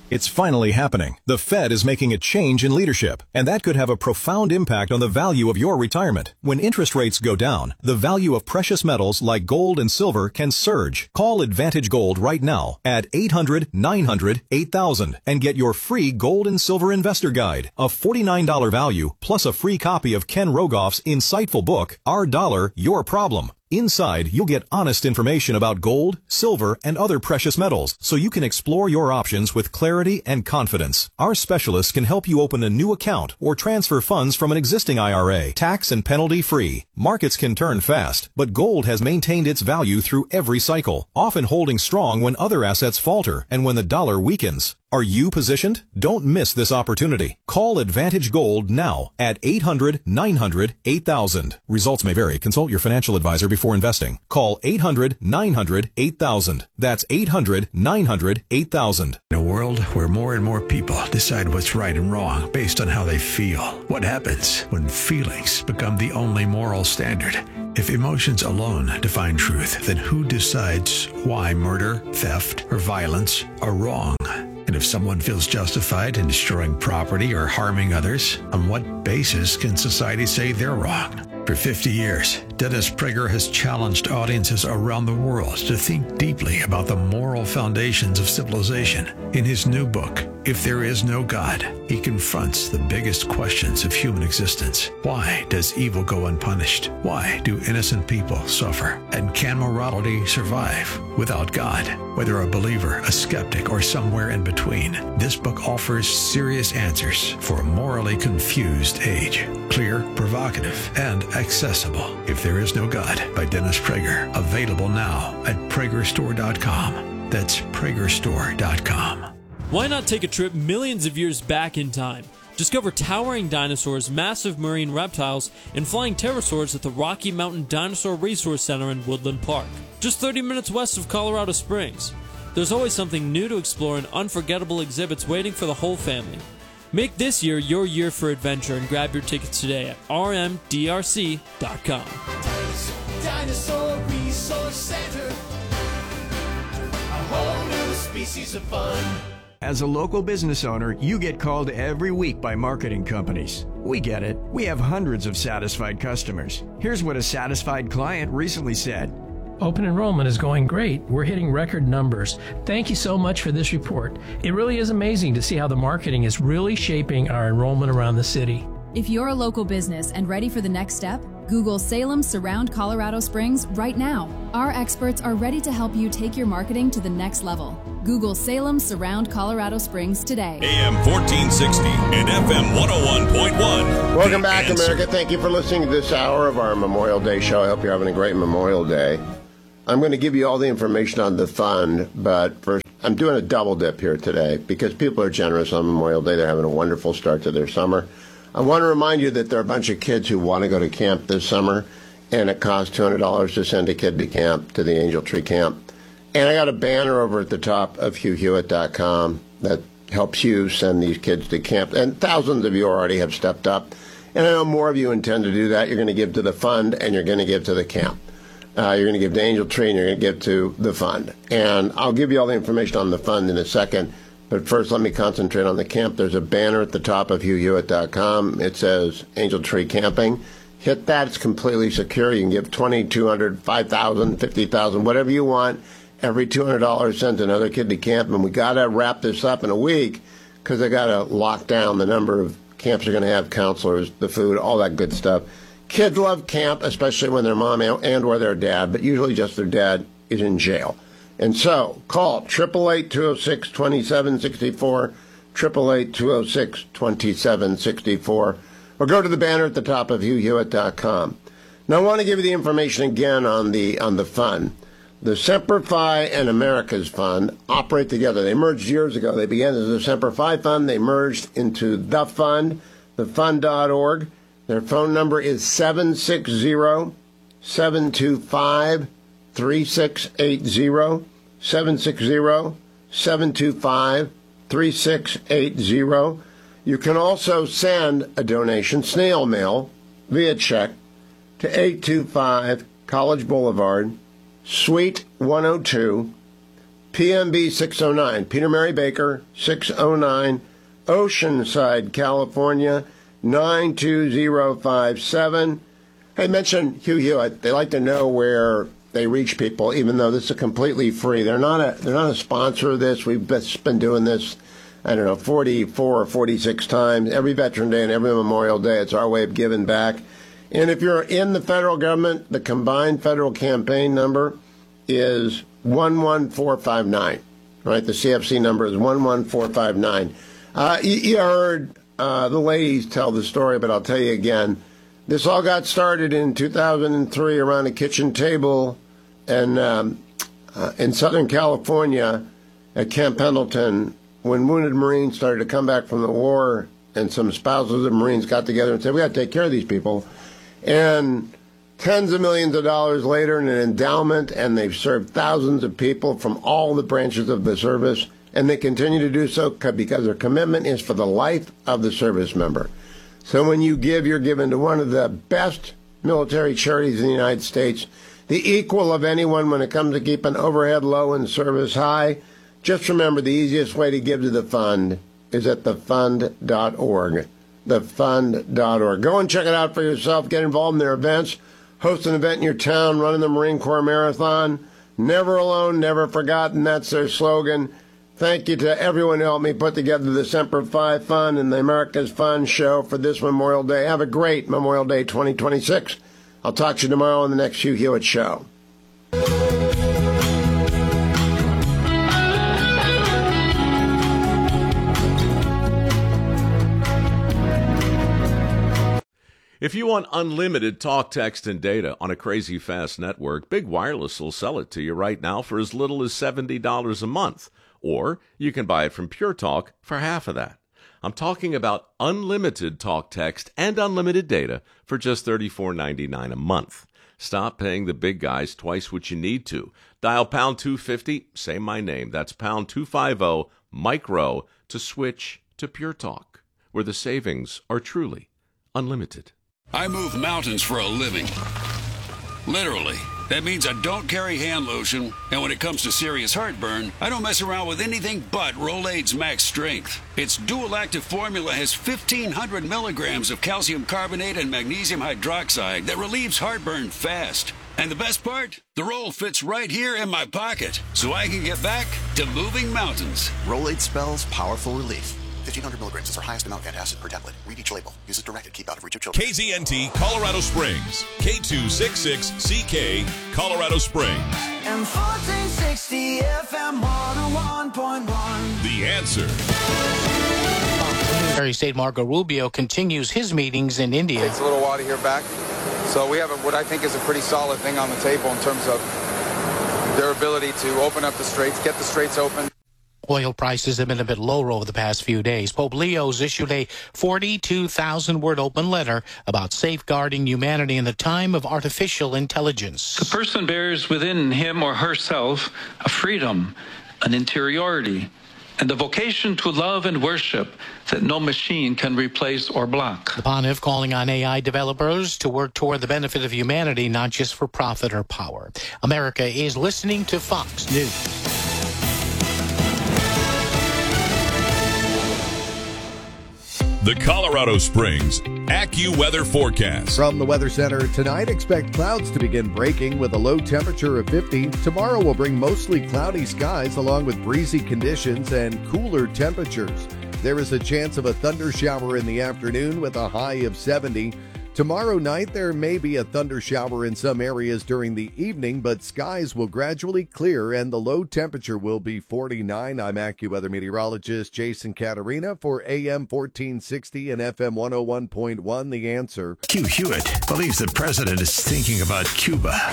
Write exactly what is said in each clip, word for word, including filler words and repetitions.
It's finally happening. The Fed is making a change in leadership, and that could have a profound impact on the value of your retirement. When interest rates go down, the value of precious metals like gold and silver can surge. Call Advantage Gold right now at eight hundred, nine hundred, eight thousand and get your free Gold and Silver Investor Guide, a forty-nine dollars value, plus a free copy of Ken Rogoff's insightful book, Our Dollar, Your Problem. Inside, you'll get honest information about gold, silver, and other precious metals, so you can explore your options with clarity and confidence. Our specialists can help you open a new account or transfer funds from an existing I R A, tax and penalty free. Markets can turn fast, but gold has maintained its value through every cycle, often holding strong when other assets falter and when the dollar weakens. Are you positioned? Don't miss this opportunity. Call Advantage Gold now at eight hundred, nine hundred, eight thousand. Results may vary. Consult your financial advisor before investing. Call eight hundred, nine hundred, eight thousand. That's eight hundred, nine hundred, eight thousand. In a world where more and more people decide what's right and wrong based on how they feel, what happens when feelings become the only moral standard? If emotions alone define truth, then who decides why murder, theft, or violence are wrong? And if someone feels justified in destroying property or harming others, on what basis can society say they're wrong? For fifty years, Dennis Prager has challenged audiences around the world to think deeply about the moral foundations of civilization. In his new book, If There Is No God, he confronts the biggest questions of human existence. Why does evil go unpunished? Why do innocent people suffer? And can morality survive without God? Whether a believer, a skeptic, or somewhere in between, this book offers serious answers for a morally confused age. Clear, provocative, and accessible. If There Is No God by Dennis Prager. Available now at Prager Store dot com. That's Prager Store dot com. Why not take a trip millions of years back in time? Discover towering dinosaurs, massive marine reptiles, and flying pterosaurs at the Rocky Mountain Dinosaur Resource Center in Woodland Park, just thirty minutes west of Colorado Springs. There's always something new to explore and unforgettable exhibits waiting for the whole family. Make this year your year for adventure and grab your tickets today at R M D R C dot com. Dinosaur, Dinosaur Resource Center, a whole new species of fun. As a local business owner, you get called every week by marketing companies. We get it. We have hundreds of satisfied customers. Here's what a satisfied client recently said. Open enrollment is going great. We're hitting record numbers. Thank you so much for this report. It really is amazing to see how the marketing is really shaping our enrollment around the city. If you're a local business and ready for the next step, Google Salem Surround Colorado Springs right now. Our experts are ready to help you take your marketing to the next level. Google Salem Surround Colorado Springs today. A M fourteen sixty and F M one oh one point one. Welcome back, America. Thank you for listening to this hour of our Memorial Day show. I hope you're having a great Memorial Day. I'm going to give you all the information on the fund, but first, I'm doing a double dip here today because people are generous on Memorial Day. They're having a wonderful start to their summer. I want to remind you that there are a bunch of kids who want to go to camp this summer, and it costs two hundred dollars to send a kid to camp, to the Angel Tree Camp. And I got a banner over at the top of Hugh Hewitt dot com that helps you send these kids to camp. And thousands of you already have stepped up. And I know more of you intend to do that. You're going to give to the fund, and you're going to give to the camp. Uh, you're going to give to Angel Tree, and you're going to give to the fund. And I'll give you all the information on the fund in a second. But first, let me concentrate on the camp. There's a banner at the top of Hugh Hewitt dot com. It says Angel Tree Camping. Hit that. It's completely secure. You can give twenty thousand, two hundred thousand, five thousand dollars, fifty thousand dollars, whatever you want. Every two hundred dollars sent another kid to camp. And we got to wrap this up in a week because they got to lock down the number of camps they're going to have, counselors, the food, all that good stuff. Kids love camp, especially when their mom and or their dad, but usually just their dad is in jail. And so, call eight eight eight, two oh six, two seven six four, eight eight eight, two oh six, two seven six four, or go to the banner at the top of Hugh Hewitt dot com. Now, I want to give you the information again on the on the fund. The Semper Fi and America's Fund operate together. They merged years ago. They began as the Semper Fi Fund. They merged into the fund, the fund dot org. Their phone number is seven six zero, seven two five, three six eight zero, seven six zero, seven two five, three six eight zero. You can also send a donation, snail mail, via check to eight two five College Boulevard, Suite one oh two, P M B six oh nine, Peter Mary Baker, six oh nine, Oceanside, California, nine two zero five seven. Hey, mention Hugh Hewitt. They like to know where they reach people, even though this is completely free. They're not a they're not a sponsor of this. We've been doing this, I don't know, forty-four or forty-six times. Every Veteran Day and every Memorial Day, it's our way of giving back. And if you're in the federal government, the combined federal campaign number is one one four five nine. Right? The C F C number is one one four five nine. Uh, you, you heard uh, the ladies tell the story, but I'll tell you again. This all got started in two thousand three around a kitchen table and, um, uh, in Southern California at Camp Pendleton when wounded Marines started to come back from the war, and some spouses of Marines got together and said, we got to take care of these people. And tens of millions of dollars later in an endowment, and they've served thousands of people from all the branches of the service, and they continue to do so because their commitment is for the life of the service member. So when you give, you're given to one of the best military charities in the United States, the equal of anyone when it comes to keeping overhead low and service high. Just remember, the easiest way to give to the fund is at the fund dot org. the fund dot org. Go and check it out for yourself. Get involved in their events. Host an event in your town. Running the Marine Corps Marathon. Never alone, never forgotten. That's their slogan. Thank you to everyone who helped me put together the Semper Fi Fund and the America's Fund show for this Memorial Day. Have a great Memorial Day twenty twenty-six. I'll talk to you tomorrow on the next Hugh Hewitt Show. If you want unlimited talk, text, and data on a crazy fast network, Big Wireless will sell it to you right now for as little as seventy dollars a month. Or you can buy it from Pure Talk for half of that. I'm talking about unlimited talk, text, and unlimited data for just thirty-four ninety-nine a month. Stop paying the big guys twice what you need to. Dial pound two fifty, say my name. That's pound two fifty, micro, to switch to Pure Talk, where the savings are truly unlimited. I move mountains for a living. Literally. That means I don't carry hand lotion, and when it comes to serious heartburn, I don't mess around with anything but Rolaids Max Strength. Its dual-active formula has fifteen hundred milligrams of calcium carbonate and magnesium hydroxide that relieves heartburn fast. And the best part? The roll fits right here in my pocket, so I can get back to moving mountains. Rolaids spells powerful relief. fifteen hundred milligrams is our highest amount of antacid per tablet. Read each label. Use as directed. Keep out of reach of children. K Z N T, Colorado Springs. K two sixty-six C K, Colorado Springs. And fourteen sixty F M one oh one point one. The Answer. Secretary of State Marco Rubio continues his meetings in India. It takes a little while to hear back. So we have a, what I think is a pretty solid thing on the table in terms of their ability to open up the straits, get the straits open. Oil prices have been a bit lower over the past few days. Pope Leo's issued a forty-two thousand word open letter about safeguarding humanity in the time of artificial intelligence. The person bears within him or herself a freedom, an interiority, and the vocation to love and worship that no machine can replace or block. The Pontiff calling on A I developers to work toward the benefit of humanity, not just for profit or power. America is listening to Fox News. The Colorado Springs AccuWeather forecast. From the Weather Center tonight, expect clouds to begin breaking with a low temperature of fifty. Tomorrow will bring mostly cloudy skies along with breezy conditions and cooler temperatures. There is a chance of a thunder shower in the afternoon with a high of seventy. Tomorrow night, there may be a thunder shower in some areas during the evening, but skies will gradually clear and the low temperature will be forty-nine. I'm AccuWeather meteorologist Jason Caterina for A M fourteen sixty and F M one oh one point one, The Answer. Hugh Hewitt believes the president is thinking about Cuba. I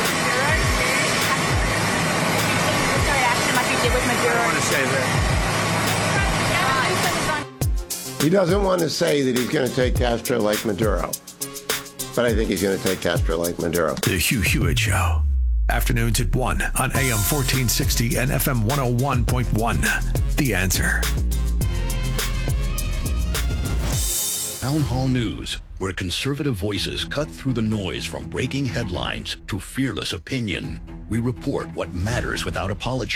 don't want to say that. He doesn't want to say that he's going to take Castro like Maduro. But I think he's going to take Castro like Maduro. The Hugh Hewitt Show. Afternoons at one on A M fourteen sixty and F M one oh one point one. The Answer. Town Hall News, where conservative voices cut through the noise from breaking headlines to fearless opinion. We report what matters without apology.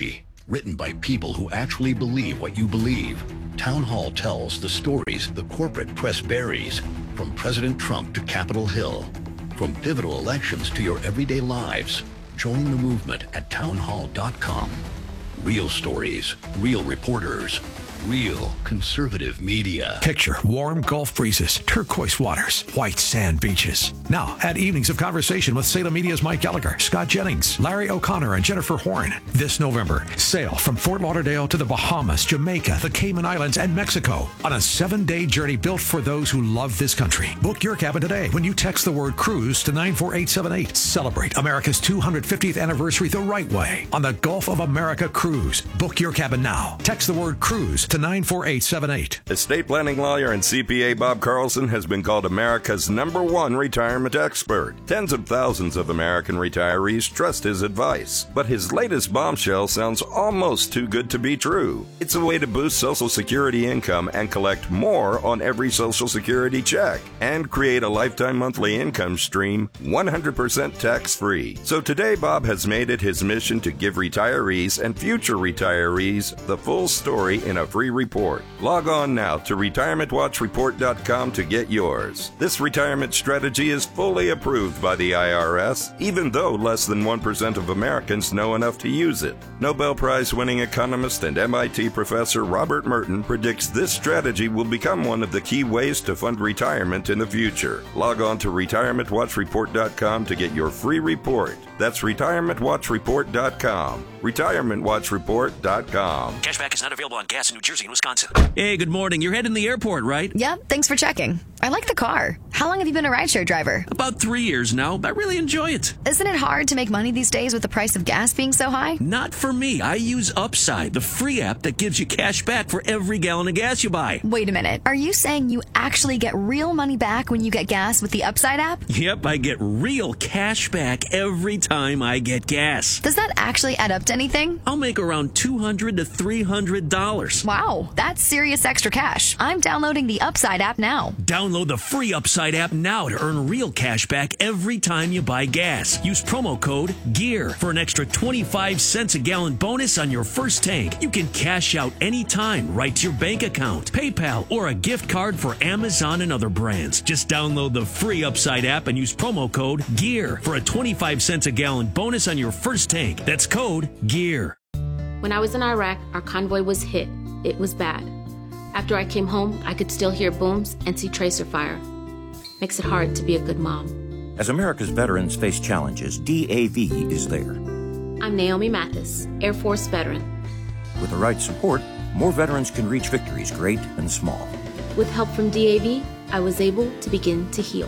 written by people who actually believe what you believe. Town Hall tells the stories the corporate press buries, from President Trump to Capitol Hill, from pivotal elections to your everyday lives. Join the movement at town hall dot com. Real stories, real reporters, real conservative media. Picture warm Gulf breezes, turquoise waters, white sand beaches. Now, add evenings of conversation with Salem Media's Mike Gallagher, Scott Jennings, Larry O'Connor, and Jennifer Horn. This November, sail from Fort Lauderdale to the Bahamas, Jamaica, the Cayman Islands, and Mexico on a seven-day journey built for those who love this country. Book your cabin today when you text the word cruise to nine four eight seven eight. Celebrate America's two hundred fiftieth anniversary the right way on the Gulf of America Cruise. Book your cabin now. Text the word cruise to nine four eight seven eight. Estate planning lawyer and C P A Bob Carlson has been called America's number one retirement expert. Tens of thousands of American retirees trust his advice. But his latest bombshell sounds almost too good to be true. It's a way to boost Social Security income and collect more on every Social Security check and create a lifetime monthly income stream one hundred percent tax-free. So today, Bob has made it his mission to give retirees and future retirees the full story in a free report. Log on now to retirement watch report dot com to get yours. This retirement strategy is fully approved by the I R S, even though less than one percent of Americans know enough to use it. Nobel Prize-winning economist and M I T professor Robert Merton predicts this strategy will become one of the key ways to fund retirement in the future. Log on to retirement watch report dot com to get your free report. That's retirement watch report dot com. retirement watch report dot com. Cashback is not available on gas in New Jersey and Wisconsin. Hey, good morning. You're heading to the airport, right? Yep, thanks for checking. I like the car. How long have you been a rideshare driver? About three years now. I really enjoy it. Isn't it hard to make money these days with the price of gas being so high? Not for me. I use Upside, the free app that gives you cash back for every gallon of gas you buy. Wait a minute. Are you saying you actually get real money back when you get gas with the Upside app? Yep, I get real cash back every time I get gas. Does that actually add up to anything? I'll make around two hundred to three hundred dollars. Wow, that's serious extra cash. I'm downloading the Upside app now. Download the free Upside app now to earn real cash back every time you buy gas. Use promo code GEAR for an extra twenty-five cents a gallon bonus on your first tank. You can cash out anytime right to your bank account, PayPal, or a gift card for Amazon and other brands. Just download the free Upside app and use promo code GEAR for a twenty-five cents a gallon bonus on your first tank. That's code GEAR. When I was in Iraq, our convoy was hit. It was bad. After I came home, I could still hear booms and see tracer fire. Makes it hard to be a good mom. As America's veterans face challenges, D A V is there. I'm Naomi Mathis, Air Force veteran. With the right support, more veterans can reach victories great and small. With help from D A V, I was able to begin to heal.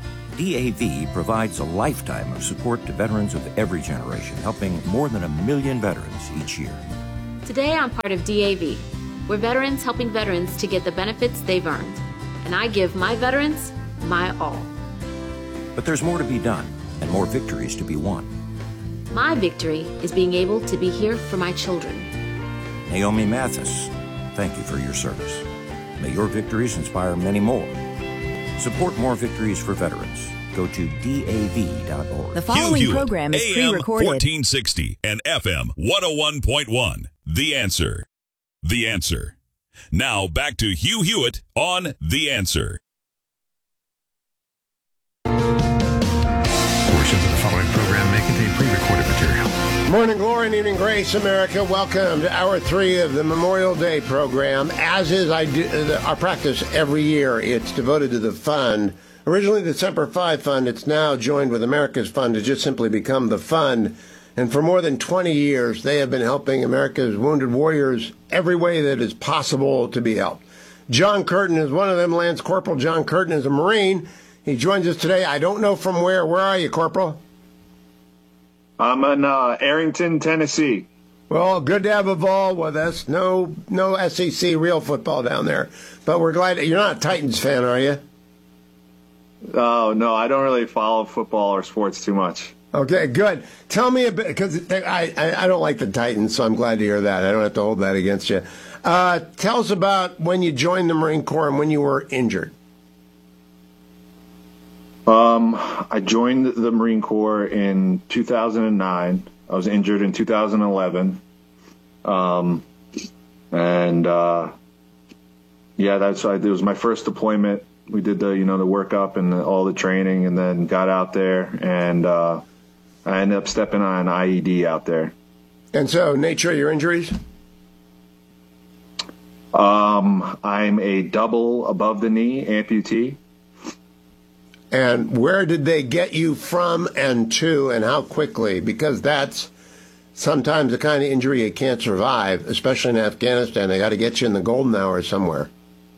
D A V provides a lifetime of support to veterans of every generation, helping more than a million veterans each year. Today, I'm part of D A V. We're veterans helping veterans to get the benefits they've earned. And I give my veterans my all. But there's more to be done and more victories to be won. My victory is being able to be here for my children. Naomi Mathis, thank you for your service. May your victories inspire many more. Support more victories for veterans. Go to D A V dot org. The following Hugh program is pre-recorded. A M fourteen sixty and F M one oh one point one. The Answer. The Answer. Now back to Hugh Hewitt on The Answer. Portions of the following program may contain pre-recorded material. Morning glory and evening grace, America. Welcome to hour three of the Memorial Day program. As is I do, uh, our practice every year, it's devoted to the fund. Originally the Semper Fi Fund, it's now joined with America's Fund to just simply become the fund. And for more than twenty years, they have been helping America's wounded warriors every way that is possible to be helped. John Curtin is one of them. Lance Corporal John Curtin is a Marine. He joins us today. I don't know from where. Where are you, Corporal? I'm in uh, Arrington, Tennessee. Well, good to have a Vol with us. No, no S E C real football down there. But we're glad. You're not a Titans fan, are you? Oh, no, I don't really follow football or sports too much. Okay, good. Tell me a bit, because I, I, I don't like the Titans, so I'm glad to hear that. I don't have to hold that against you. Uh, tell us about when you joined the Marine Corps and when you were injured. Um, I joined the Marine Corps in two thousand nine. I was injured in two thousand eleven. Um, and uh, yeah, that's it was my first deployment. We did the you know the workup and the, all the training, and then got out there, and uh, I ended up stepping on an I E D out there. And so, nature of your injuries? Um, I'm a double above the knee amputee. And where did they get you from and to, and how quickly? Because that's sometimes the kind of injury you can't survive, especially in Afghanistan. They got to get you in the golden hour somewhere.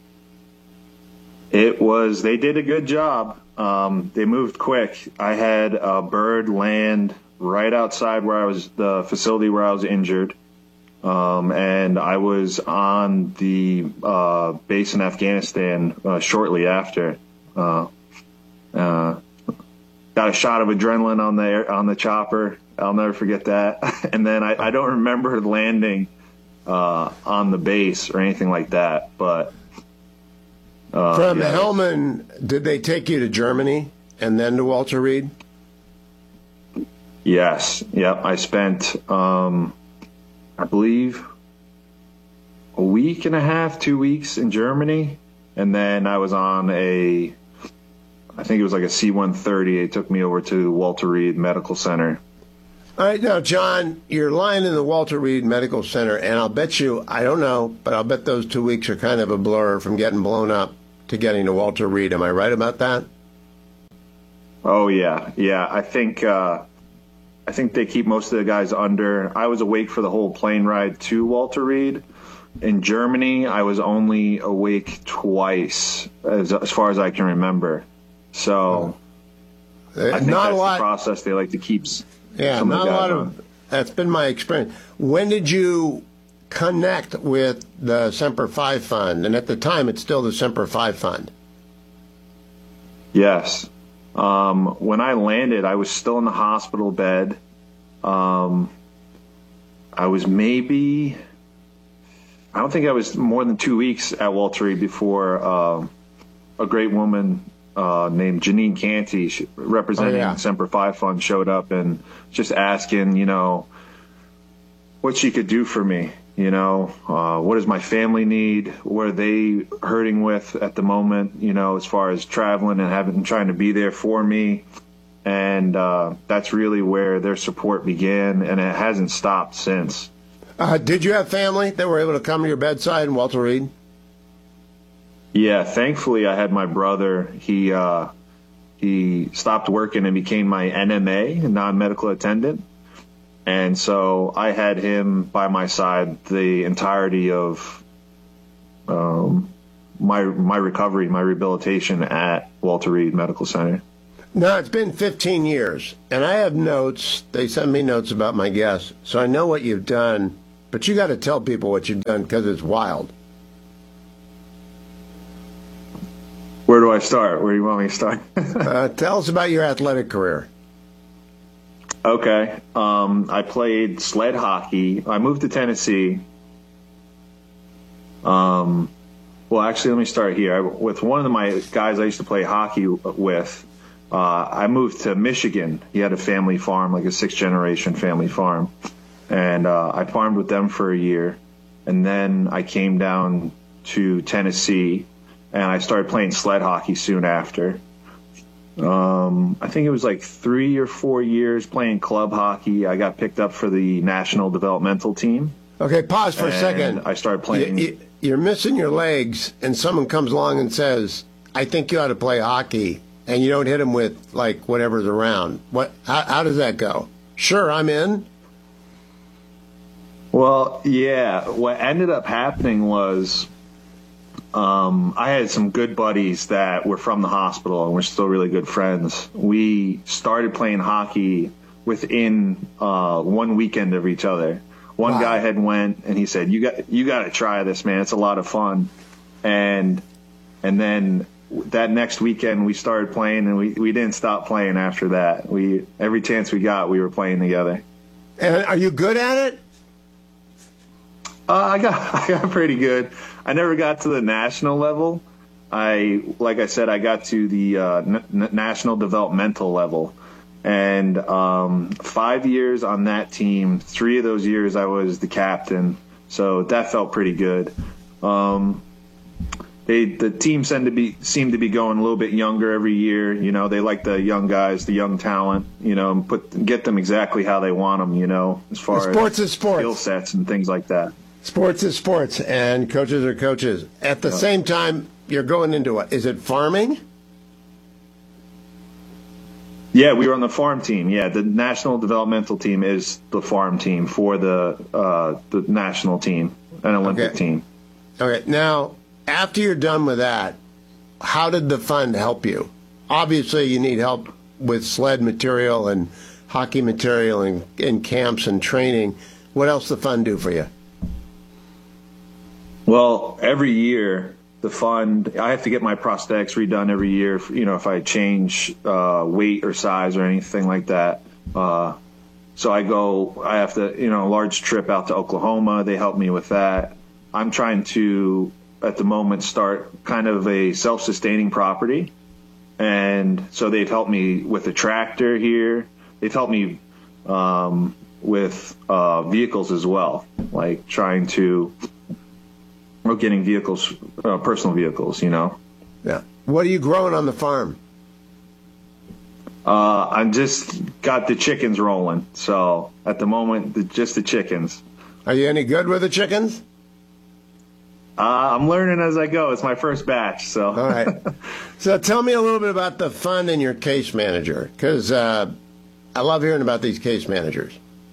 It was, they did a good job. Um, they moved quick. I had a bird land right outside where I was, the facility where I was injured. Um, and I was on the uh, base in Afghanistan uh, shortly after. Uh, uh, got a shot of adrenaline on the air, on the chopper. I'll never forget that. And then I, I don't remember landing uh, on the base or anything like that. But uh, from yeah. Helmand, did they take you to Germany and then to Walter Reed? Yes. Yep. I spent, um, I believe, a week and a half, two weeks in Germany. And then I was on a, I think it was like a C one thirty. It took me over to Walter Reed Medical Center. All right, now, John, you're lying in the Walter Reed Medical Center, and I'll bet you, I don't know, but I'll bet those two weeks are kind of a blur from getting blown up to getting to Walter Reed. Am I right about that? Oh, yeah. Yeah, I think uh, I think they keep most of the guys under. I was awake for the whole plane ride to Walter Reed. In Germany, I was only awake twice, as, as far as I can remember. So Uh, I think not that's a lot. the process they like to keep. Yeah, some of not the a guys lot on. of. That's been my experience. When did you connect with the Semper Fi Fund? And at the time, it's still the Semper Fi Fund. Yes. Um, when I landed, I was still in the hospital bed. Um, I was maybe, I don't think I was more than two weeks at Walter Reed before uh, a great woman uh, named Janine Canty, she- representing Oh, yeah. the Semper Fi Fund, showed up and just asking, you know, what she could do for me. You know, uh, what does my family need? What are they hurting with at the moment? You know, as far as traveling and having trying to be there for me, and uh, that's really where their support began, and it hasn't stopped since. Uh, did you have family that were able to come to your bedside in Walter Reed? Yeah, thankfully I had my brother. He uh, he stopped working and became my N M A, non-medical attendant. And so I had him by my side the entirety of um, my my recovery, my rehabilitation at Walter Reed Medical Center. No, it's been fifteen years, and I have notes. They send me notes about my guests, so I know what you've done, but you got to tell people what you've done because it's wild. Where do I start? Where do you want me to start? uh, tell us about your athletic career. Okay. Um, I played sled hockey. I moved to Tennessee. Um, well, actually, let me start here. I, with one of my guys I used to play hockey with, uh, I moved to Michigan. He had a family farm, like a sixth-generation family farm. And uh, I farmed with them for a year. And then I came down to Tennessee, and I started playing sled hockey soon after. Um, I think it was like three or four years playing club hockey. I got picked up for the national developmental team. Okay, pause for a And second. I started playing. You, you, you're missing your legs, and someone comes along and says, I think you ought to play hockey, and you don't hit them with, like, whatever's around. What? How, how does that go? Sure, I'm in. Well, yeah. What ended up happening was um, I had some good buddies that were from the hospital, and we're still really good friends. We started playing hockey within uh, one weekend of each other. One Wow. guy had went, and he said, "You got you got to try this, man. It's a lot of fun." And and then that next weekend we started playing, and we, we didn't stop playing after that. We every chance we got, we were playing together. And are you good at it? Uh, I got I got pretty good. I never got to the national level. I like I said, I got to the uh, n- n- national developmental level, And um, five years on that team, three of those years I was the captain. So that felt pretty good. Um, they the team seemed to be seemed to be going a little bit younger every year. You know, they like the young guys, the young talent. You know, and put get them exactly how they want them. You know, as far sports as is sports, skill sets and things like that. Sports is sports, and coaches are coaches. At the yeah. same time, you're going into what? Is it farming? Yeah, we were on the farm team. Yeah, the national developmental team is the farm team for the uh, the national team, an Olympic okay. team. Okay. Now, after you're done with that, how did the fund help you? Obviously, you need help with sled material and hockey material and, and camps and training. What else does the fund do for you? Well, every year, the fund, I have to get my prosthetics redone every year, if, you know, if I change uh, weight or size or anything like that. Uh, so I go, I have to, you know, a large trip out to Oklahoma. They help me with that. I'm trying to, at the moment, start kind of a self-sustaining property. And so they've helped me with a tractor here. They've helped me um, with uh, vehicles as well, like trying to, or getting vehicles, uh, personal vehicles, you know. Yeah. What are you growing on the farm? Uh, I'm just got the chickens rolling. So at the moment, the, just the chickens. Are you any good with the chickens? Uh, I'm learning as I go. It's my first batch. So. All right. So tell me a little bit about the fund and your case manager, because uh, I love hearing about these case managers.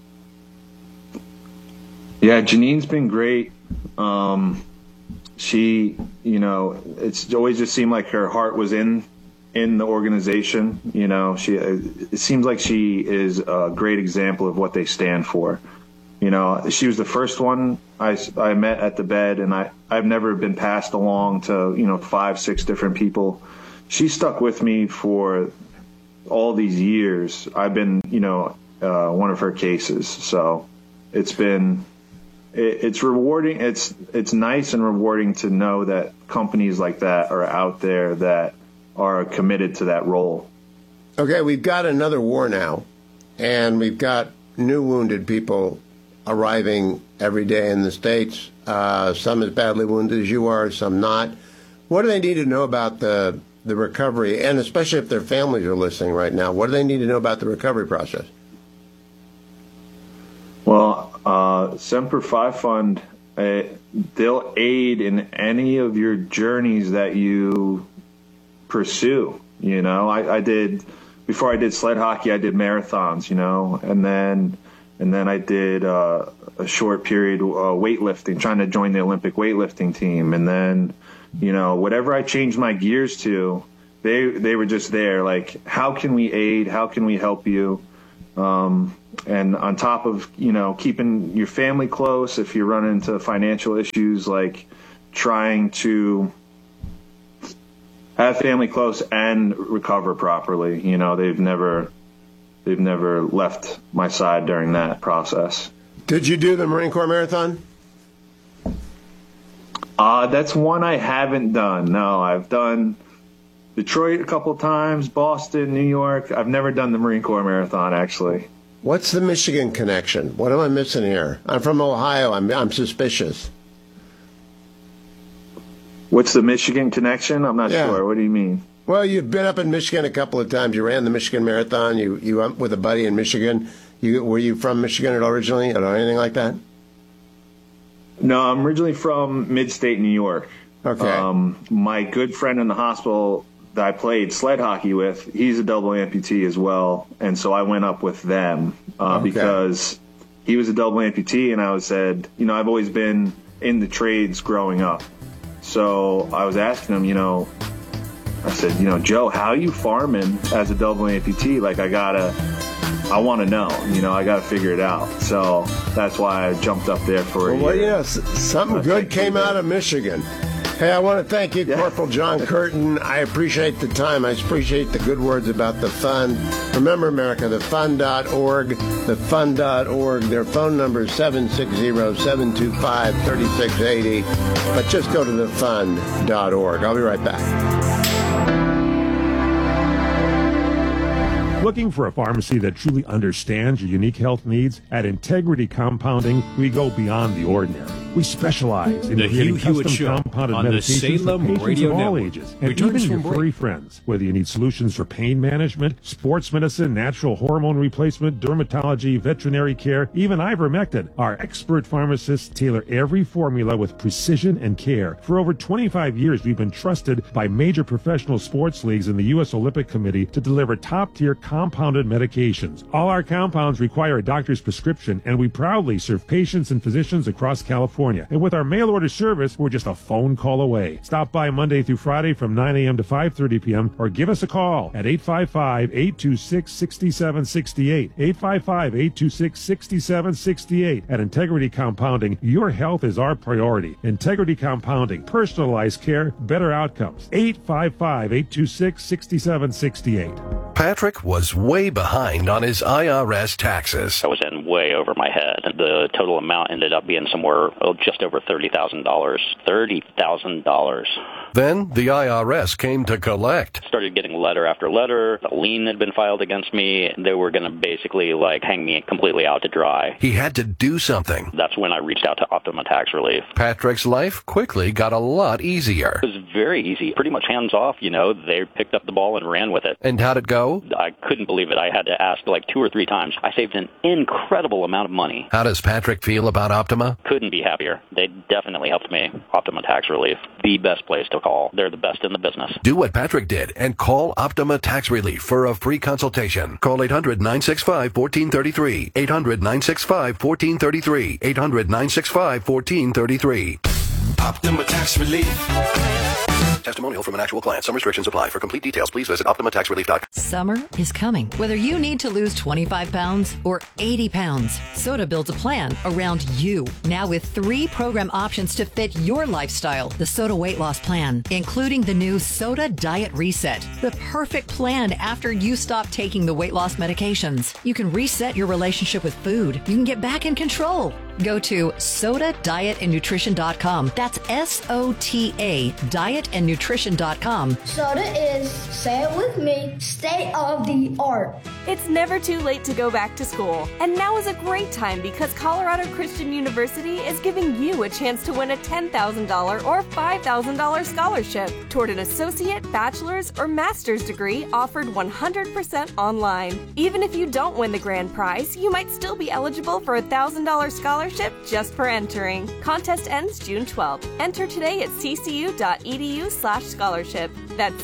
Yeah, Janine's been great. Um, she, you know, it's always just seemed like her heart was in in the organization. You know, she it seems like she is a great example of what they stand for. You know, she was the first one I, I met at the bed, and I, I've never been passed along to, you know, five, six different people. She stuck with me for all these years. I've been, you know, uh, one of her cases. So it's been... It's rewarding. It's it's nice and rewarding to know that companies like that are out there that are committed to that role. Okay, we've got another war now, and we've got new wounded people arriving every day in the States. Uh, some as badly wounded as you are, some not. What do they need to know about the the recovery, and especially if their families are listening right now? What do they need to know about the recovery process? Well, uh, Semper Fi Fund, uh, they'll aid in any of your journeys that you pursue. You know, I, I did, before I did sled hockey, I did marathons, you know, and then, and then I did uh, a short period uh, weightlifting, trying to join the Olympic weightlifting team. And then, you know, whatever I changed my gears to, they, they were just there. Like, how can we aid? How can we help you? Um, and on top of, you know, keeping your family close, if you run into financial issues, like trying to have family close and recover properly. You know, they've never, they've never left my side during that process. Did you do the Marine Corps Marathon? Uh, that's one I haven't done. No, I've done Detroit a couple times, Boston, New York. I've never done the Marine Corps Marathon, actually. What's the Michigan connection? What am I missing here? I'm from Ohio. I'm I'm suspicious. What's the Michigan connection? I'm not yeah. sure. What do you mean? Well, you've been up in Michigan a couple of times. You ran the Michigan Marathon. You you went with a buddy in Michigan. You were you from Michigan originally, or anything like that? No, I'm originally from mid-state New York. Okay. Um, my good friend in the hospital that I played sled hockey with, he's a double amputee as well, and so I went up with them uh, okay. because he was a double amputee, and I was said, you know, I've always been in the trades growing up. So I was asking him, you know, I said, you know, Joe, how are you farming as a double amputee? Like, I gotta, I want to know, you know, I got to figure it out. So that's why I jumped up there for a well, year. Well, yeah, something good came out of Michigan. Hey, I want to thank you, yeah. Corporal John Curtin. I appreciate the time. I appreciate the good words about the fund. Remember, America, the fund dot org, the fund dot org. Their phone number is seven six zero, seven two five, three six eight zero. But just go to the fund dot org. I'll be right back. Looking for a pharmacy that truly understands your unique health needs? At Integrity Compounding, we go beyond the ordinary. We specialize in The creating Hugh Hewitt custom Show compounded on the medications Salem for patients Radio of all Network. ages, and Returns even your from break. furry friends. Whether you need solutions for pain management, sports medicine, natural hormone replacement, dermatology, veterinary care, even ivermectin, our expert pharmacists tailor every formula with precision and care. For over twenty-five years, we've been trusted by major professional sports leagues and the U S Olympic Committee to deliver top-tier compounded medications. All our compounds require a doctor's prescription, and we proudly serve patients and physicians across California. And with our mail-order service, we're just a phone call away. Stop by Monday through Friday from nine a.m. to five thirty p.m. or give us a call at eight five five, eight two six, six seven six eight. eight five five, eight two six, six seven six eight. At Integrity Compounding, your health is our priority. Integrity Compounding, personalized care, better outcomes. eight five five, eight two six, six seven six eight. Patrick was way behind on his I R S taxes. I was in way over my head. The total amount ended up being somewhere oh, just over thirty thousand dollars. thirty thousand dollars. Then the I R S came to collect. Started getting letter after letter. A lien had been filed against me. They were going to basically like hang me completely out to dry. He had to do something. That's when I reached out to Optima Tax Relief. Patrick's life quickly got a lot easier. It was very easy. Pretty much hands off, you know. They picked up the ball and ran with it. And how'd it go? I couldn't believe it. I had to ask like two or three times. I saved an incredible amount of money. How does Patrick feel about Optima? Couldn't be happier. They definitely helped me. Optima Tax Relief, the best place to call. They're the best in the business. Do what Patrick did and call Optima Tax Relief for a free consultation. Call eight hundred, nine six five, one four three three. eight hundred, nine six five, one four three three. eight hundred, nine six five, one four three three. Optima Tax Relief. Testimonial from an actual client. Some restrictions apply. For complete details, please visit optima tax relief dot com. Summer is coming. Whether you need to lose twenty-five pounds or eighty pounds, Soda builds a plan around you. Now with three program options to fit your lifestyle. The Soda Weight Loss Plan, including the new Soda Diet Reset. The perfect plan after you stop taking the weight loss medications. You can reset your relationship with food. You can get back in control. Go to soda diet and nutrition dot com. That's S O T A, diet and nutrition dot com. Soda is, say it with me, state of the art. It's never too late to go back to school. And now is a great time because Colorado Christian University is giving you a chance to win a ten thousand dollars or five thousand dollars scholarship toward an associate, bachelor's, or master's degree offered one hundred percent online. Even if you don't win the grand prize, you might still be eligible for a one thousand dollars scholarship just for entering. Contest ends June twelfth. Enter today at ccu.edu slash scholarship. That's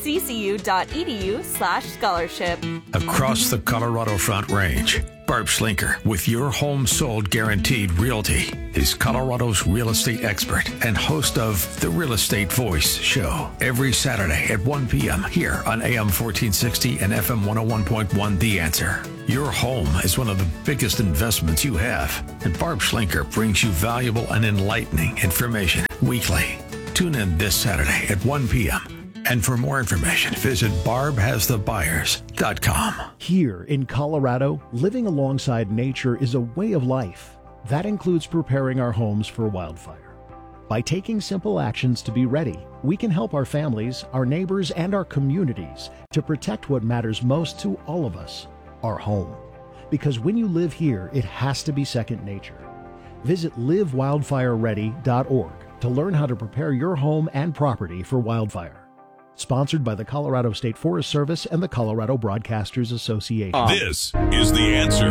ccu.edu slash scholarship. Across the Colorado Front Range, Barb Schlinker with Your Home Sold Guaranteed Realty is Colorado's real estate expert and host of the Real Estate Voice show every Saturday at one p.m. here on A M fourteen sixty and F M one oh one point one The Answer. Your home is one of the biggest investments you have, and Barb Schlinker brings you valuable and enlightening information weekly. Tune in this Saturday at one p.m. And for more information, visit barb has the buyers dot com. Here in Colorado, living alongside nature is a way of life. That includes preparing our homes for wildfire. By taking simple actions to be ready, we can help our families, our neighbors, and our communities to protect what matters most to all of us, our home. Because when you live here, it has to be second nature. Visit live wildfire ready dot org to learn how to prepare your home and property for wildfire. Sponsored by the Colorado State Forest Service and the Colorado Broadcasters Association. This is The Answer.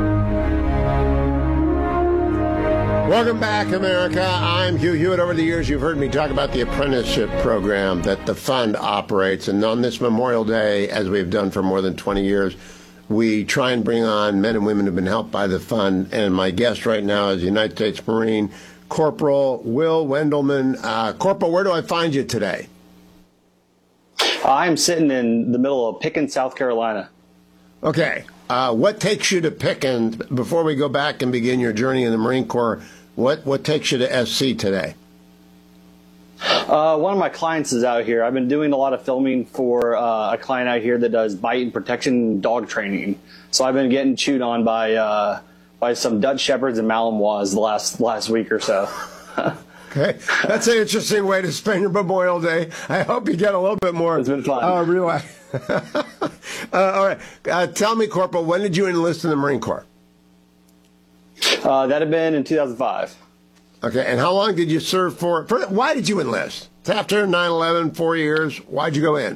Welcome back, America. I'm Hugh Hewitt. Over the years, you've heard me talk about the apprenticeship program that the fund operates. And on this Memorial Day, as we've done for more than twenty years, we try and bring on men and women who've been helped by the fund. And my guest right now is United States Marine Corporal Will Wendelman. Uh, Corporal, where do I find you today? I'm sitting in the middle of Pickens, South Carolina. Okay. Uh, what takes you to Pickens, before we go back and begin your journey in the Marine Corps, what, what takes you to S C today? Uh, one of my clients is out here. I've been doing a lot of filming for uh, a client out here that does bite and protection dog training. So I've been getting chewed on by uh, by some Dutch Shepherds and Malinois the last, last week or so. Okay, that's an interesting way to spend your Memorial Day. I hope you get a little bit more. It's been fun. Oh, uh, relax. Uh, all right. Uh, tell me, Corporal, when did you enlist in the Marine Corps? Uh, that had been in two thousand five. Okay, and how long did you serve for? for why did you enlist? It's after nine eleven, four years. Why'd you go in?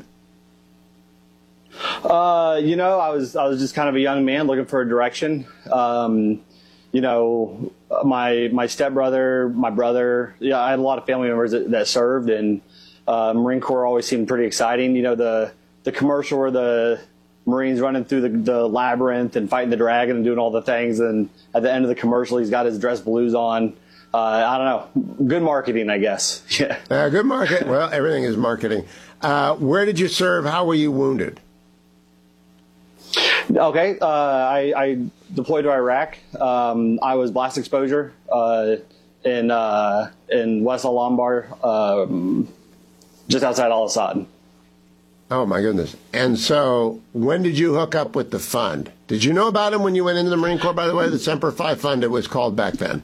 Uh, you know, I was I was just kind of a young man looking for a direction. Um, you know, my my stepbrother, my brother, yeah, I had a lot of family members that, that served, and uh, Marine Corps always seemed pretty exciting. You know, the the commercial where the Marines running through the, the labyrinth and fighting the dragon and doing all the things, and at the end of the commercial, he's got his dress blues on. Uh, I don't know. Good marketing, I guess. Yeah. Uh, good market. Well, everything is marketing. Uh, where did you serve? How were you wounded? Okay, uh, I, I deployed to Iraq. Um, I was blast exposure uh, in uh, in West Al-Anbar, um, just outside Al-Assad. Oh, my goodness. And so when did you hook up with the fund? Did you know about him when you went into the Marine Corps, by the way? The Semper Fi Fund, it was called back then.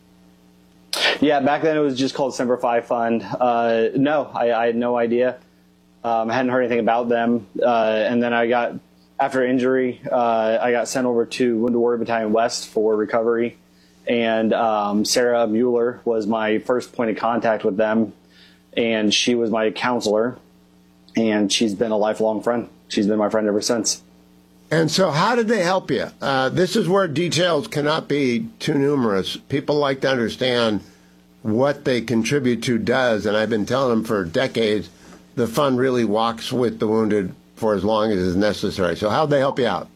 Yeah, back then it was just called Semper Fi Fund. Uh, no, I, I had no idea. Um, I hadn't heard anything about them. Uh, and then I got... After injury, uh, I got sent over to Wounded Warrior Battalion West for recovery, and um, Sarah Mueller was my first point of contact with them, and she was my counselor, and she's been a lifelong friend. She's been my friend ever since. And so how did they help you? Uh, this is where details cannot be too numerous. People like to understand what they contribute to does, and I've been telling them for decades, the fund really walks with the wounded for as long as is necessary. So how'd they help you out?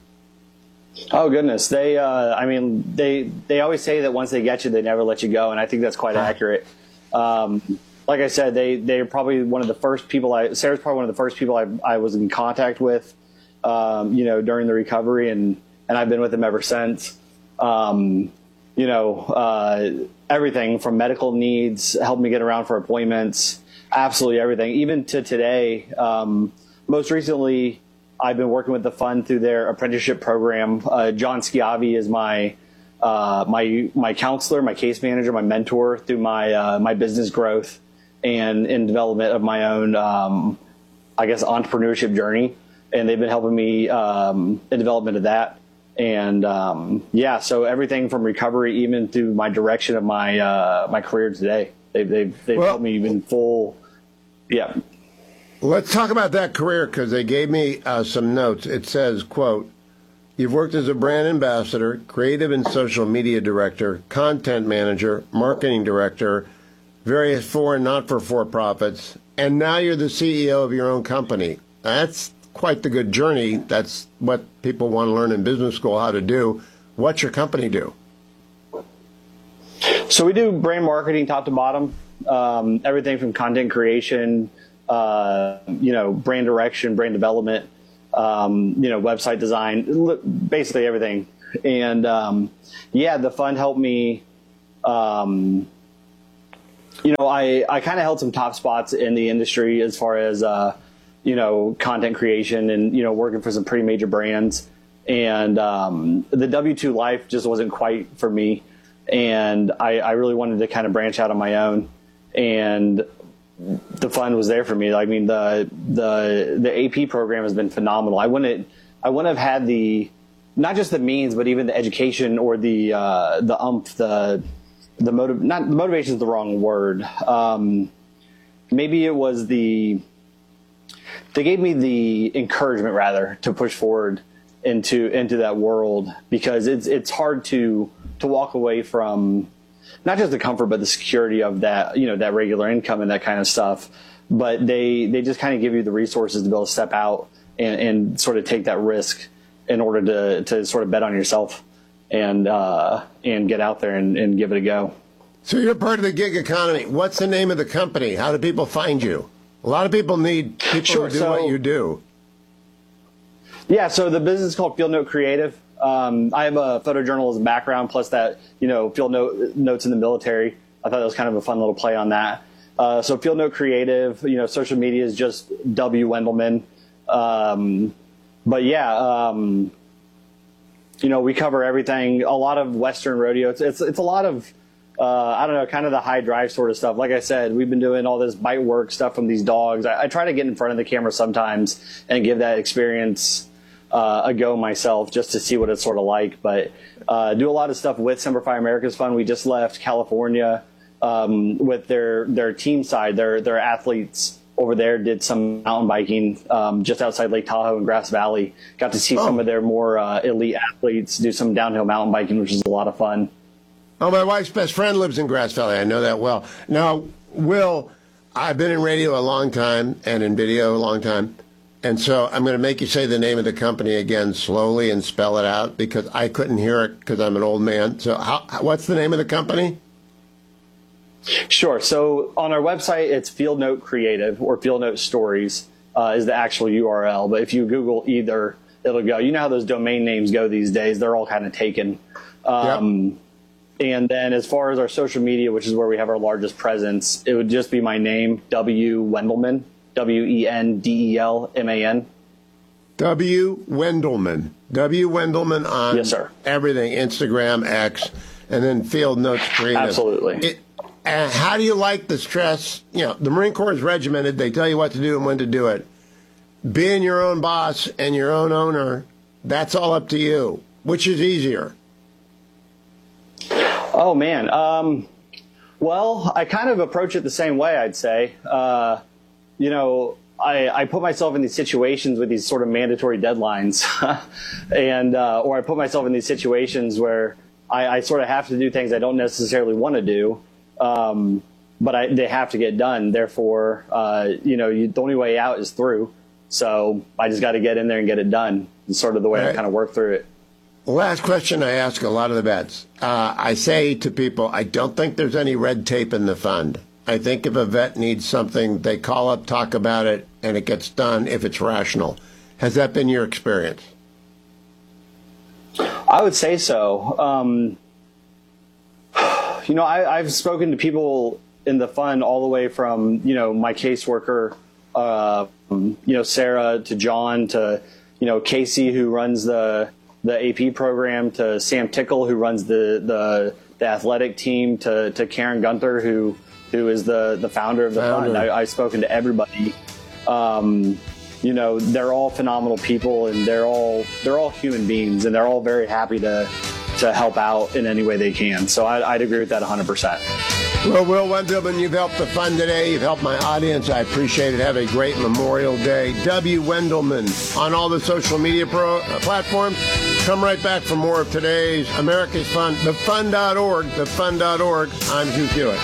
Oh, goodness. They, uh, I mean, they they always say that once they get you, they never let you go, and I think that's quite accurate. Um, like I said, they, they're probably one of the first people I, Sarah's probably one of the first people I, I was in contact with, um, you know, during the recovery, and, and I've been with them ever since. Um, you know, uh, everything from medical needs, helped me get around for appointments, absolutely everything, even to today. Um, Most recently, I've been working with the fund through their apprenticeship program. Uh, John Schiavi is my uh, my my counselor, my case manager, my mentor through my uh, my business growth and in development of my own, um, I guess, entrepreneurship journey. And they've been helping me um, in development of that. And um, yeah, so everything from recovery, even through my direction of my uh, my career today, they've they've, they've well, helped me in full. Yeah. Let's talk about that career, because they gave me uh, some notes. It says, quote, you've worked as a brand ambassador, creative and social media director, content manager, marketing director, various for and not for for-profits, and now you're the C E O of your own company. That's quite the good journey. That's what people want to learn in business school how to do. What's your company do? So we do brand marketing top to bottom, um, everything from content creation, Uh, you know, brand direction, brand development, um, you know, website design, basically everything. And, um, yeah, the fund helped me, um, you know, I, I kind of held some top spots in the industry as far as, uh, you know, content creation and, you know, working for some pretty major brands. And um, the W two life just wasn't quite for me. And I, I really wanted to kind of branch out on my own. And the fund was there for me. I mean, the the the A P program has been phenomenal. I wouldn't I wouldn't have had the not just the means, but even the education or the uh, the umph the the motive. Not motivation is the wrong word. Um, maybe it was the they gave me the encouragement rather to push forward into into that world, because it's it's hard to to walk away from not just the comfort, but the security of that, you know, that regular income and that kind of stuff. But they, they just kind of give you the resources to be able to step out and, and sort of take that risk in order to, to sort of bet on yourself and, uh, and get out there and, and give it a go. So you're part of the gig economy. What's the name of the company? How do people find you? A lot of people need people sure, to do so, what you do. Yeah. So the business is called Field Note Creative. Um, I have a photojournalism background, plus that, you know, field note, notes in the military. I thought it was kind of a fun little play on that. Uh, so Field Note Creative, you know, social media is just W. Wendelman. Um, but yeah, um, you know, we cover everything, a lot of Western rodeo. It's, it's, it's a lot of uh, I don't know, kind of the high drive sort of stuff. Like I said, we've been doing all this bite work stuff from these dogs. I, I try to get in front of the camera sometimes and give that experience uh, a go myself just to see what it's sort of like. But uh, do a lot of stuff with Semper Fi America's Fund. We just left California um, with their their team side, their their athletes over there did some mountain biking um, just outside Lake Tahoe in Grass Valley. Got to see oh. some of their more uh, elite athletes do some downhill mountain biking, which is a lot of fun. Oh, my wife's best friend lives in Grass Valley. I know that well. Now, Will, I've been in radio a long time and in video a long time. And so I'm going to make you say the name of the company again slowly and spell it out because I couldn't hear it because I'm an old man. So how, what's the name of the company? Sure. So on our website, it's Field Note Creative or Field Note Stories uh, is the actual U R L. But if you Google either, it'll go. You know how those domain names go these days. They're all kind of taken. Um, yep. And then as far as our social media, which is where we have our largest presence, it would just be my name, W. Wendelman, W E N D E L M A N. W. Wendelman. W. Wendelman on yes, sir. everything, Instagram, X, and then Field Notes Creative. Absolutely. It, And how do you like the stress? You know, the Marine Corps is regimented. They tell you what to do and when to do it. Being your own boss and your own owner, that's all up to you. Which is easier? Oh, man. Um, well, I kind of approach it the same way, I'd say. Uh, you know, I, I put myself in these situations with these sort of mandatory deadlines. and uh, or I put myself in these situations where I, I sort of have to do things I don't necessarily want to do. Um, but I, they have to get done. Therefore, uh, you know, you, the only way out is through. So I just got to get in there and get it done. It's sort of the way right. I kind of work through it. Last question I ask a lot of the vets. Uh, I say to people, I don't think there's any red tape in the fund. I think if a vet needs something, they call up, talk about it, and it gets done if it's rational. Has that been your experience? I would say so. Um, You know, I, I've spoken to people in the fund all the way from, you know, my caseworker, uh, you know, Sarah, to John, to, you know, Casey, who runs the the A P program, to Sam Tickle, who runs the the, the athletic team, to, to Karen Gunther, who who is the, the founder of the founder. fund. I, I've spoken to everybody. Um, you know, they're all phenomenal people, and they're all they're all human beings, and they're all very happy to. to help out in any way they can. So I, I'd agree with that one hundred percent. Well, Will Wendelman, you've helped the fund today. You've helped my audience. I appreciate it. Have a great Memorial Day. W. Wendelman on all the social media pro, uh, platforms. Come right back for more of today's America's Fund, the fund dot org, the fund dot org. I'm Hugh Hewitt.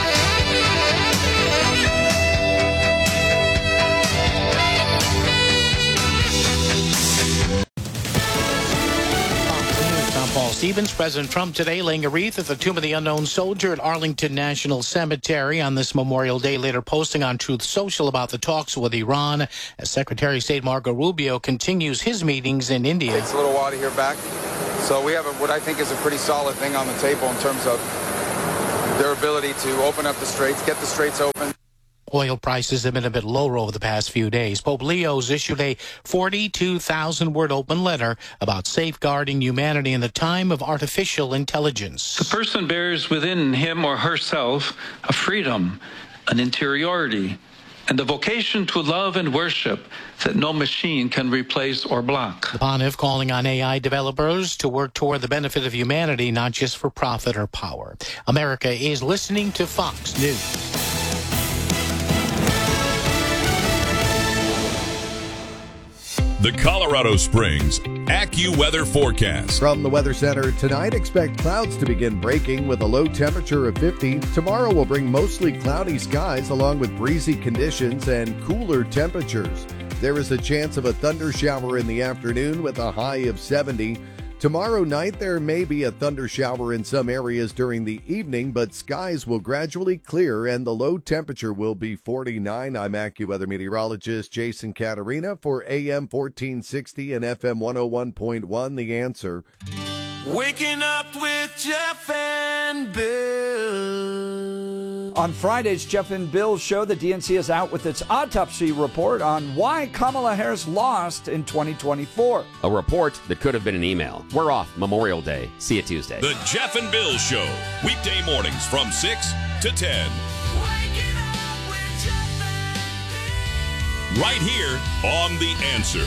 Paul Stevens. President Trump today laying a wreath at the Tomb of the Unknown Soldier at Arlington National Cemetery on this Memorial Day, later posting on Truth Social about the talks with Iran as Secretary of State Marco Rubio continues his meetings in India. It takes a little while to hear back. So we have a, what I think is a pretty solid thing on the table in terms of their ability to open up the straits, get the straits open. Oil prices have been a bit lower over the past few days. Pope Leo's issued a forty-two thousand word open letter about safeguarding humanity in the time of artificial intelligence. The person bears within him or herself a freedom, an interiority, and the vocation to love and worship that no machine can replace or block. The Pontiff calling on A I developers to work toward the benefit of humanity, not just for profit or power. America is listening to Fox News. The Colorado Springs AccuWeather forecast. From the Weather Center tonight, expect clouds to begin breaking with a low temperature of fifty. Tomorrow will bring mostly cloudy skies along with breezy conditions and cooler temperatures. There is a chance of a thunder shower in the afternoon with a high of seventy. Tomorrow night, there may be a thunder shower in some areas during the evening, but skies will gradually clear and the low temperature will be forty-nine. I'm AccuWeather meteorologist Jason Caterina for A M fourteen sixty and F M one oh one point one, The Answer. Waking up with Jeff and Bill. On Friday's Jeff and Bill show, the D N C is out with its autopsy report on why Kamala Harris lost in twenty twenty-four. A report that could have been an email. We're off Memorial Day. See you Tuesday. The Jeff and Bill Show. Weekday mornings from six to ten. Right here on The Answer.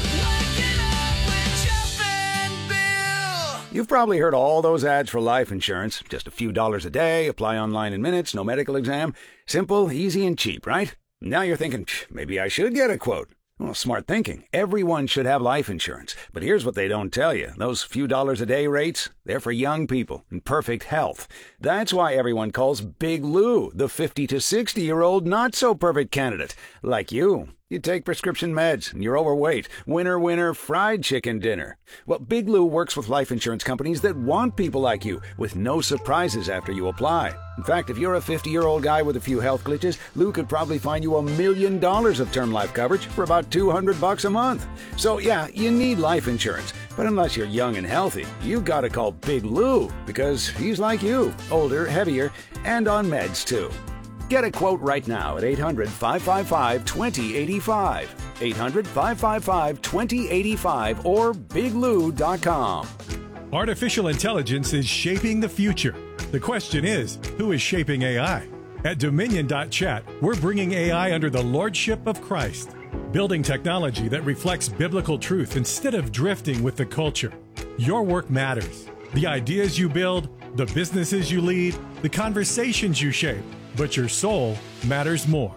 You've probably heard all those ads for life insurance. Just a few dollars a day, apply online in minutes, no medical exam. Simple, easy, and cheap, right? Now you're thinking, maybe I should get a quote. Well, smart thinking. Everyone should have life insurance. But here's what they don't tell you. Those few dollars a day rates, they're for young people in perfect health. That's why everyone calls Big Lou the fifty to sixty-year-old not-so-perfect candidate. Like you. You take prescription meds, and you're overweight. Winner, winner, fried chicken dinner. Well, Big Lou works with life insurance companies that want people like you, with no surprises after you apply. In fact, if you're a fifty-year-old guy with a few health glitches, Lou could probably find you a million dollars of term life coverage for about two hundred bucks a month. So yeah, you need life insurance. But unless you're young and healthy, you've got to call Big Lou, because he's like you, older, heavier, and on meds too. Get a quote right now at eight hundred, five five five, two zero eight five. eight hundred, five five five, two zero eight five or big lou dot com. Artificial intelligence is shaping the future. The question is, who is shaping A I? At Dominion dot chat, we're bringing A I under the lordship of Christ, building technology that reflects biblical truth instead of drifting with the culture. Your work matters. The ideas you build, the businesses you lead, the conversations you shape. But your soul matters more.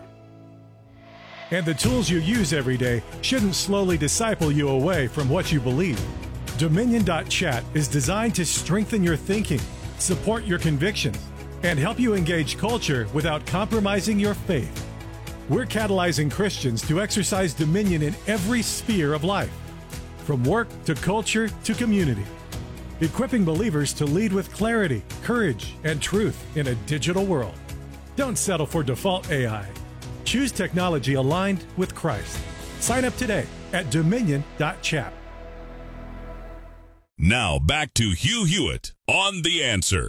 And the tools you use every day shouldn't slowly disciple you away from what you believe. Dominion dot chat is designed to strengthen your thinking, support your convictions, and help you engage culture without compromising your faith. We're catalyzing Christians to exercise dominion in every sphere of life, from work to culture to community, equipping believers to lead with clarity, courage, and truth in a digital world. Don't settle for default A I. Choose technology aligned with Christ. Sign up today at Dominion dot chat. Now back to Hugh Hewitt on The Answer.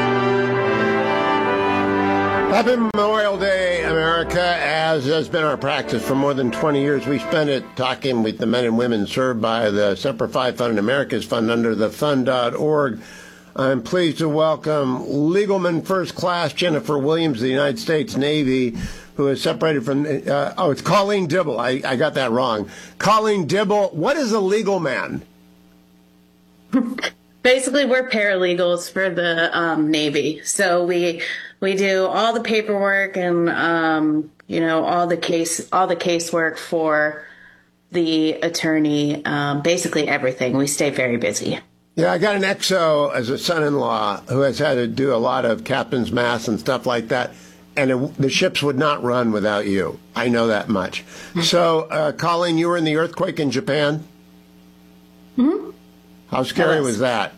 Happy Memorial Day, America. As has been our practice for more than twenty years, we spend it talking with the men and women served by the Semper Fi Fund and America's Fund under the fund dot org. I'm pleased to welcome Legalman First Class Jennifer Williams of the United States Navy, who is separated from, uh, oh, it's Colleen Dibble. I, I got that wrong. Colleen Dibble, what is a legal man? Basically, we're paralegals for the um, Navy. So we we do all the paperwork and, um, you know, all the case all the casework for the attorney, um, basically everything. We stay very busy. Yeah, I got an X O as a son-in-law who has had to do a lot of captain's mass and stuff like that, and it, the ships would not run without you. I know that much. So, uh, Colleen, you were in the earthquake in Japan? Mm-hmm. How scary was. was that?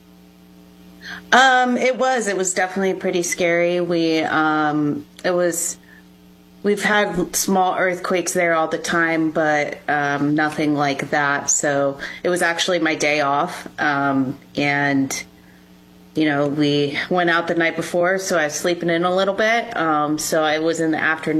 Um, it was. It was definitely pretty scary. We, um, it was... We've had small earthquakes there all the time, but um, nothing like that. So it was actually my day off. Um, and, you know, we went out the night before, so I was sleeping in a little bit. Um, so I was in the afternoon.